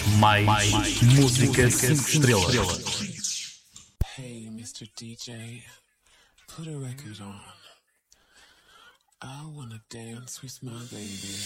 mais música 5 estrelas. Hey, Mr. DJ, put a record on. I wanna dance with my baby.